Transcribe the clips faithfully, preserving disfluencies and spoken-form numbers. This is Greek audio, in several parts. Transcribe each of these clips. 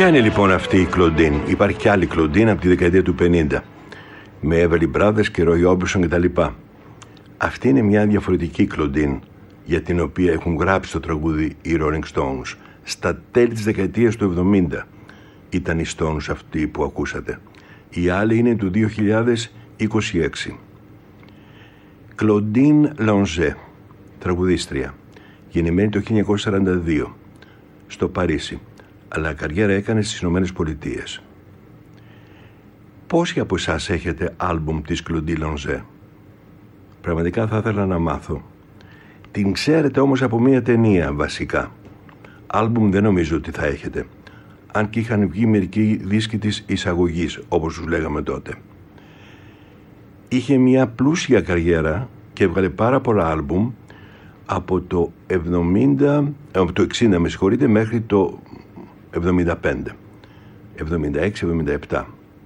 Ποια είναι λοιπόν αυτή η Κλοντίν? Υπάρχει και άλλη Κλοντίν από τη δεκαετία του πενήντα με Everly Brothers και Roy Orbison κτλ. Αυτή είναι μια διαφορετική Κλοντίν για την οποία έχουν γράψει το τραγούδι οι Rolling Stones. Στα τέλη της δεκαετίας του εβδομήντα ήταν οι Stones αυτοί που ακούσατε. Η άλλη είναι του δύο χιλιάδες είκοσι έξι. Κλοντίν Λονζέ, τραγουδίστρια, γεννημένη το χίλια εννιακόσια σαράντα δύο στο Παρίσι, αλλά καριέρα έκανε στις Ηνωμένες Πολιτείες. Πόσοι από εσάς έχετε άλμπουμ της Κλοντίν Λονζέ? Πραγματικά θα ήθελα να μάθω. Την ξέρετε όμως από μια ταινία βασικά. Άλμπουμ δεν νομίζω ότι θα έχετε, αν και είχαν βγει μερικοί δίσκοι της εισαγωγής, όπως τους λέγαμε τότε. Είχε μια πλούσια καριέρα και έβγαλε πάρα πολλά άλμπουμ από το εβδομήντα, από το εξήντα με συγχωρείτε, μέχρι το εβδομήντα πέντε, εβδομήντα έξι εβδομήντα επτά.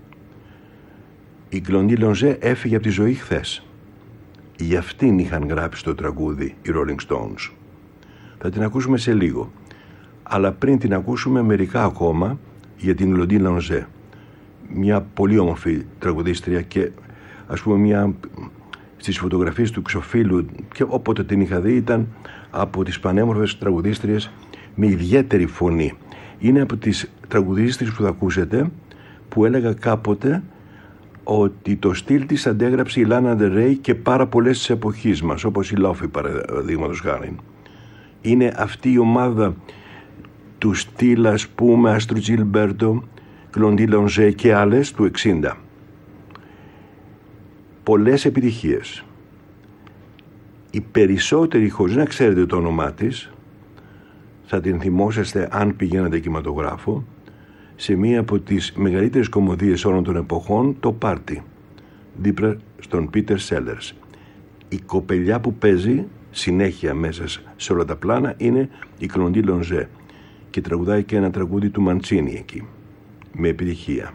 Η Κλοντίν Λονζέ έφυγε από τη ζωή χθες. Για αυτήν είχαν γράψει το τραγούδι οι Rolling Stones. Θα την ακούσουμε σε λίγο, αλλά πριν την ακούσουμε μερικά ακόμα για την Κλοντίν Λονζέ, μια πολύ όμορφη τραγουδίστρια και ας πούμε μια στις φωτογραφίες του Ξοφίλου και όποτε την είχα δει ήταν από τις πανέμορφες τραγουδίστριες με ιδιαίτερη φωνή. Είναι από τις τραγουδίστριες που θα ακούσετε που έλεγα κάποτε ότι το στυλ της αντέγραψε η Λάνα Ντερ Ρέι και πάρα πολλές της εποχής μας, όπως η Λόφι παραδείγματος χάρη. Είναι αυτή η ομάδα του στυλ, ας πούμε, Άστρου Τζιλμπέρτο, Κλοντίν Λονζέ και άλλες του εξήντα. Πολλές επιτυχίες. Οι περισσότεροι, χωρίς να ξέρετε το όνομά της, θα την θυμόσαστε αν πηγαίνατε κινηματογράφο, σε μία από τις μεγαλύτερες κομμωδίες όλων των εποχών, το Πάρτι, δίπλα στον Πίτερ Σέλερς. Η κοπελιά που παίζει συνέχεια μέσα σε όλα τα πλάνα είναι η Κλοντίν Λονζέ και τραγουδάει και ένα τραγούδι του Μαντσίνι εκεί, με επιτυχία.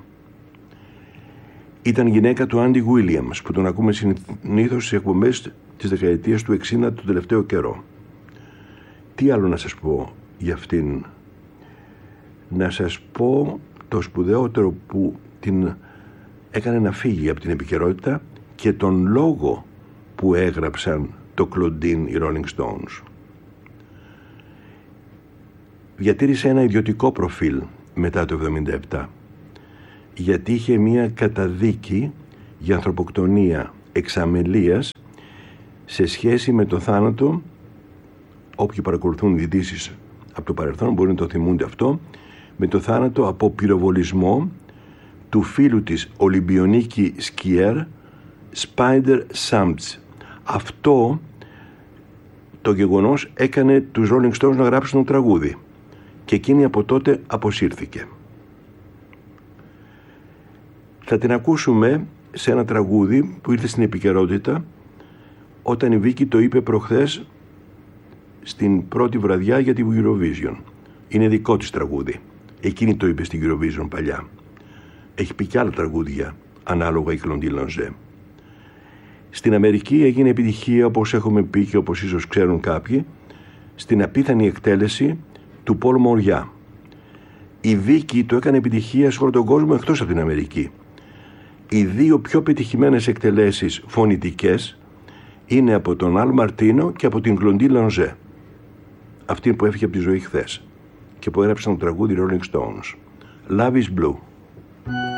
Ήταν γυναίκα του Άντι Γουίλιαμς, που τον ακούμε συνήθως στις εκπομπές της δεκαετίας του εξήντα το τελευταίο καιρό. Τι άλλο να σας πω για αυτήν? Να σας πω το σπουδαιότερο που την έκανε να φύγει από την επικαιρότητα και τον λόγο που έγραψαν το Κλοντίν οι Rolling Stones. Διατήρησε ένα ιδιωτικό προφίλ μετά το εβδομήντα επτά, γιατί είχε μια καταδίκη για ανθρωποκτονία εξ αμελίας σε σχέση με το θάνατο. Όποιοι παρακολουθούν ειδήσεις από το παρελθόν μπορεί να το θυμούνται αυτό, με το θάνατο από πυροβολισμό του φίλου της Ολυμπιονίκη Σκιέρ, Spider Samts. Αυτό το γεγονός έκανε τους Rolling Stones να γράψουν το τραγούδι και εκείνη από τότε αποσύρθηκε. Θα την ακούσουμε σε ένα τραγούδι που ήρθε στην επικαιρότητα όταν η Βίκη το είπε προχθές στην πρώτη βραδιά για την Eurovision. Είναι δικό της τραγούδι. Εκείνη το είπε στην Eurovision παλιά. Έχει πει και άλλα τραγούδια ανάλογα η Κλοντίν Λονζέ. Στην Αμερική έγινε επιτυχία, όπως έχουμε πει και όπως ίσως ξέρουν κάποιοι, στην απίθανη εκτέλεση του Πολ Μοριά. Η Βίκη το έκανε επιτυχία σε όλο τον κόσμο εκτός από την Αμερική. Οι δύο πιο πετυχημένες εκτελέσεις φωνητικές είναι από τον Αλ Μαρτίνο και από την Κλοντίν Λονζέ, αυτή που έφυγε από τη ζωή χθες και που έγραψαν το τραγούδι Rolling Stones. Love is Blue.